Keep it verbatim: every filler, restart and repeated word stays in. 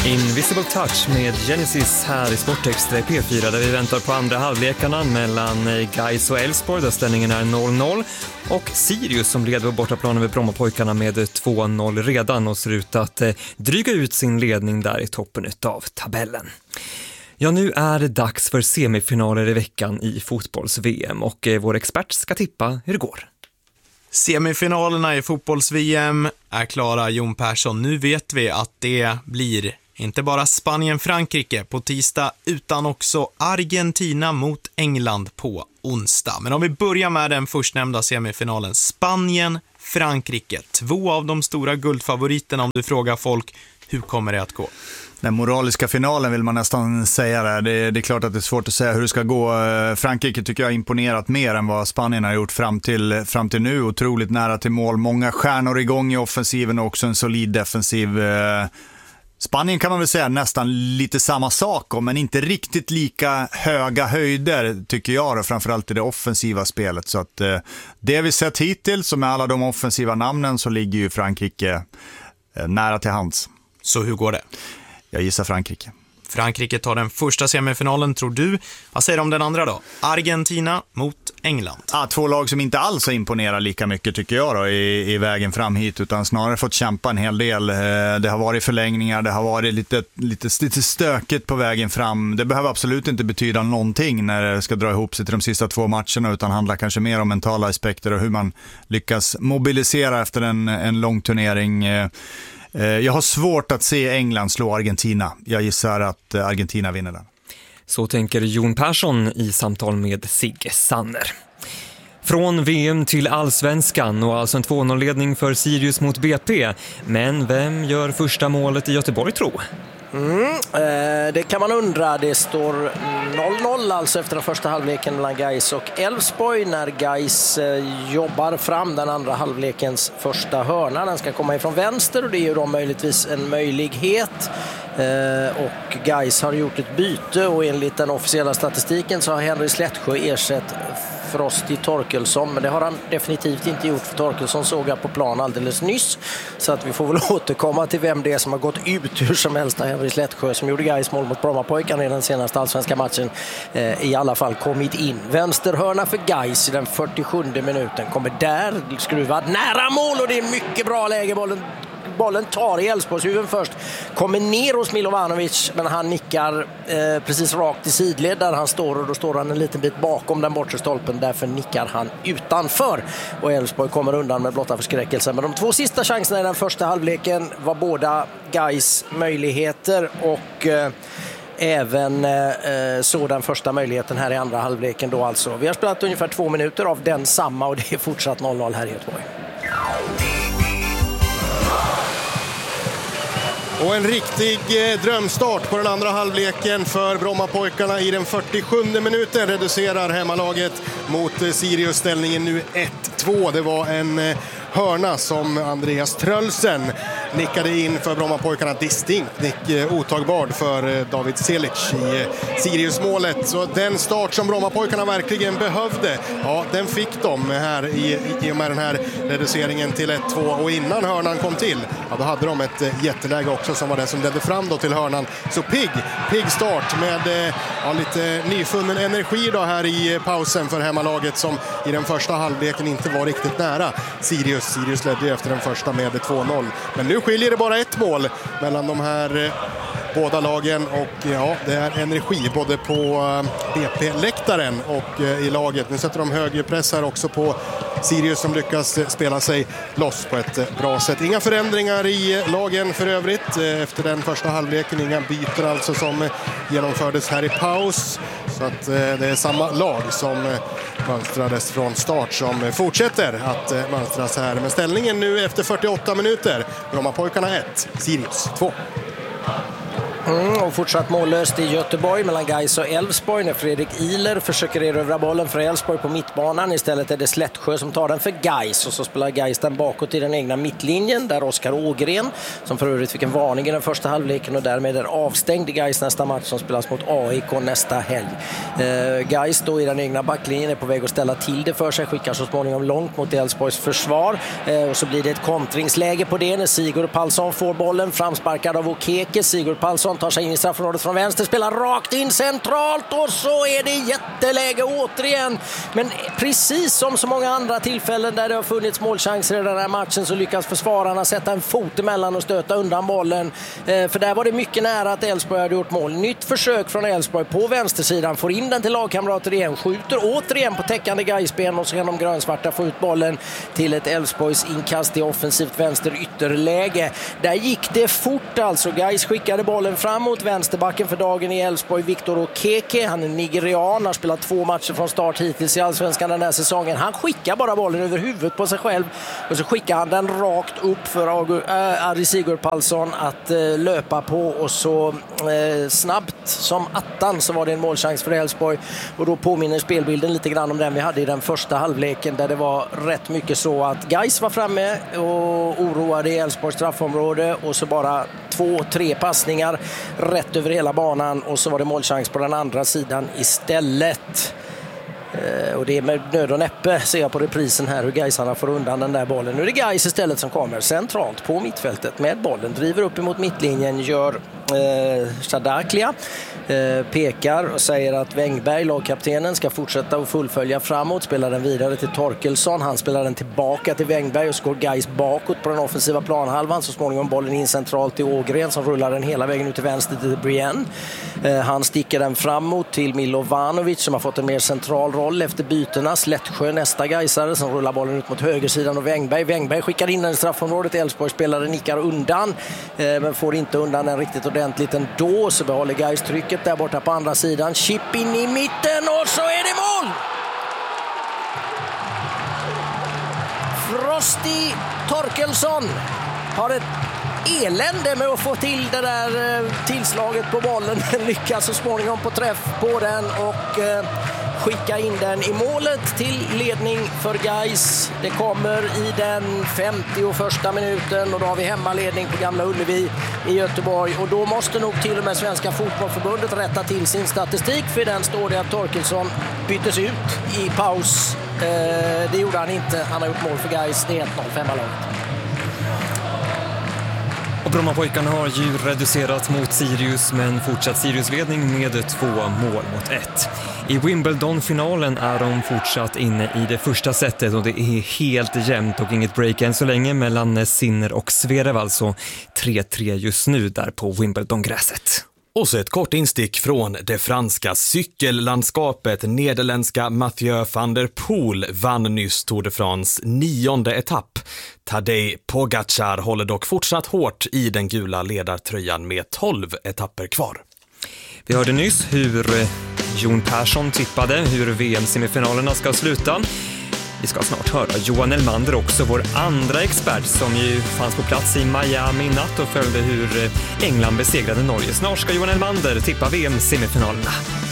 Invisible Touch med Genesis här i Sportextra i P fyra där vi väntar på andra halvlekarna mellan Gais och Elfsborg där ställningen är noll noll och Sirius som leder på bortaplanen med Brommapojkarna med två noll redan och ser ut att dryga ut sin ledning där i toppen av tabellen. Ja, nu är det dags för semifinaler i veckan i fotbolls-V M och vår expert ska tippa hur det går. Semifinalerna i fotbolls-V M är klara, Jon Persson. Nu vet vi att det blir inte bara Spanien-Frankrike på tisdag utan också Argentina mot England på onsdag. Men om vi börjar med den förstnämnda semifinalen, Spanien-Frankrike. Två av de stora guldfavoriterna om du frågar folk, hur kommer det att gå? Den moraliska finalen vill man nästan säga det. det. Det är klart att det är svårt att säga hur det ska gå. Frankrike tycker jag har imponerat mer än vad Spanien har gjort fram till, fram till nu. Otroligt nära till mål. Många stjärnor igång i offensiven och också en solid defensiv. Spanien kan man väl säga nästan lite samma sak om, men inte riktigt lika höga höjder tycker jag då, framförallt i det offensiva spelet. Så att det vi sett hittills, som med alla de offensiva namnen, så ligger ju Frankrike nära till hands. Så hur går det? Jag gissar Frankrike. Frankrike tar den första semifinalen, tror du. Vad säger du om den andra då? Argentina mot England. Ja, två lag som inte alls imponerar lika mycket tycker jag då i, i vägen fram hit, utan snarare fått kämpa en hel del. Det har varit förlängningar, det har varit lite, lite, lite stökigt på vägen fram. Det behöver absolut inte betyda någonting när det ska dra ihop sig till de sista två matcherna, utan handlar kanske mer om mentala aspekter och hur man lyckas mobilisera efter en, en lång turnering. Jag har svårt att se England slå Argentina. Jag gissar att Argentina vinner den. Så tänker Jon Persson i samtal med Sigge Sanner. Från V M till Allsvenskan och alltså en två noll-ledning för Sirius mot B P. Men vem gör första målet i Göteborg, tro? Mm, eh, det kan man undra. Det står noll noll alltså efter den första halvleken mellan Gais och Elfsborg när Gais eh, jobbar fram den andra halvlekens första hörna. Den ska komma ifrån vänster och det är ju då möjligtvis en möjlighet. Eh, och Gais har gjort ett byte och enligt den officiella statistiken så har Henry Slättsjö ersatt Frosty Torkelsson, men det har han definitivt inte gjort, för Torkelsson såg jag på plan alldeles nyss, så att vi får väl återkomma till vem det är som har gått ut hur som helst. Henry Slättsjö som gjorde Gais mål mot Brommapojkarna i den senaste allsvenska matchen eh, i alla fall kommit in. Vänsterhörna för Gais i den fyrtiosjunde minuten kommer där skruvad nära mål och det är mycket bra läge. Bollen Bollen tar i Elfsborgs huvud först. Kommer ner hos Milovanovic, men han nickar eh, precis rakt i sidled där han står, och då står han en liten bit bakom den bortre stolpen. Därför nickar han utanför. Och Elfsborg kommer undan med blotta förskräckelse. Men de två sista chanserna i den första halvleken var båda Gais möjligheter, och eh, även eh, så den första möjligheten här i andra halvleken då alltså. Vi har spelat ungefär två minuter av den samma och det är fortsatt noll noll här i Göteborg. Och en riktig eh, drömstart på den andra halvleken för Brommapojkarna i den fyrtiosjunde minuten. Reducerar hemmalaget mot eh, Sirius, ställningen nu ett två. Det var en eh, hörna som Andreas Trölsen nickade in för Brommapojkarna. Distinkt nick, eh, otagbart för eh, David Selic i eh, Sirius-målet. Så den start som Brommapojkarna verkligen behövde, ja, den fick de här i, i och med den här reduceringen till ett två. Och innan hörnan kom till, ja, då hade de ett eh, jätteläge också som var det som ledde fram då till hörnan. Så pigg, pigg start med eh, ja, lite nyfunnen energi då här i eh, pausen för hemmalaget som i den första halvleken inte var riktigt nära Sirius. Sirius ledde efter den första med två noll. Men nu skiljer det bara ett mål mellan de här eh, båda lagen, och ja, det är energi både på eh, B P-läktaren och eh, i laget. Nu sätter de högre press här också på Sirius som lyckas eh, spela sig loss på ett eh, bra sätt. Inga förändringar i eh, lagen för övrigt eh, efter den första halvleken. Inga byten alltså som eh, genomfördes här i paus. Så att eh, det är samma lag som eh, mönstrades från start som eh, fortsätter att eh, mönstras här. Men ställningen nu efter fyrtioåtta minuter. Brommapojkarna ett, Sirius två. Mm, och fortsatt mållöst i Göteborg mellan Gais och Elfsborg när Fredrik Ihler försöker erövra bollen för Elfsborg på mittbanan. Istället är det Slättsjö som tar den för Gais, och så spelar Gais den bakåt i den egna mittlinjen där Oskar Ågren, som för övrigt fick en varning i den första halvleken och därmed är avstängd i Gais nästa match som spelas mot A I K nästa helg. Eh, Gais då i den egna backlinjen är på väg att ställa till det för sig, skickar så småningom långt mot Elfsborgs försvar, eh, och så blir det ett kontringsläge på det när Sigurd Palsson får bollen framsparkad av Okeke. Sigurd Palsson tar sig in i straffområdet från vänster, spelar rakt in centralt och så är det jätteläge återigen. Men precis som så många andra tillfällen där det har funnits målchanser i den här matchen så lyckas försvararna sätta en fot emellan och stöta undan bollen. Eh, för där var det mycket nära att Elfsborg hade gjort mål. Nytt försök från Elfsborg på vänstersidan, får in den till lagkamrater igen, skjuter återigen på täckande Gaisben och så kan de grönsvarta få ut bollen till ett Elfsborgs inkast i offensivt vänster ytterläge. Där gick det fort alltså. Gais skickade bollen fram mot vänsterbacken för dagen i Elfsborg, Viktor Okeke. Han är nigerian, har spelat två matcher från start hittills i Allsvenskan den här säsongen. Han skickar bara bollen över huvudet på sig själv och så skickar han den rakt upp för Ari Sigurd Palsson att uh, löpa på, och så uh, snabbt som attan så var det en målchans för Elfsborg, och då påminner spelbilden lite grann om den vi hade i den första halvleken där det var rätt mycket så att Gais var framme och oroade i Elfsborgs straffområde och så bara två, tre passningar rätt över hela banan och så var det målchans på den andra sidan istället. Eh, och det är med nöd och näppe, ser jag på reprisen här, hur Gaisarna får undan den där bollen. Nu är det Gais istället som kommer centralt på mittfältet med bollen, driver upp emot mittlinjen, gör eh, Shadaklia, eh, pekar och säger att Wängberg, lagkaptenen, ska fortsätta att fullfölja framåt, spelar den vidare till Torkelsson, han spelar den tillbaka till Wängberg och så går Gais bakåt på den offensiva planhalvan, så småningom bollen in centralt till Ågren som rullar den hela vägen ut till vänster till Brienne. Eh, han sticker den framåt till Milovanovic som har fått en mer central roll efter byterna. Slättsjö nästa Gaisare som rullar bollen ut mot högersidan och Wängberg. Wängberg skickar in den i straffområdet. Elfsborg spelare nickar undan eh, men får inte undan den riktigt ordentligt ändå, så behåller Gais trycket där borta på andra sidan. Chip in i mitten och så är det mål! Frosty Torkelsson har ett elände med att få till det där tillslaget på bollen. Lyckas så småningom på träff på den och eh, skicka in den i målet till ledning för Gais. Det kommer i den femtioförsta minuten och då har vi hemmaledning på Gamla Ullevi i Göteborg, och då måste nog till och med Svenska fotbollförbundet rätta till sin statistik, för den står det att Torkelsson byttes ut i paus. Eh, det gjorde han inte. Han har gjort mål för Gais. Det är ett noll för hemmalaget. Och Brommapojkarna har ju reducerat mot Sirius, men fortsatt Sirius-ledning med två mål mot ett. I Wimbledon-finalen är de fortsatt inne i det första setet och det är helt jämnt och inget break än så länge mellan Sinner och Zverev, alltså tre tre just nu där på Wimbledon-gräset. Och så ett kort instick från det franska cykellandskapet. Nederländska Mathieu van der Poel vann nyss Tour de France nionde etapp. Tadej Pogacar håller dock fortsatt hårt i den gula ledartröjan med tolv etapper kvar. Vi hörde nyss hur Jon Persson tippade hur V M-semifinalerna ska sluta. Vi ska snart höra Johan Elmander också, vår andra expert som ju fanns på plats i Miami i natt och följde hur England besegrade Norge. Snart ska Johan Elmander tippa V M-semifinalerna.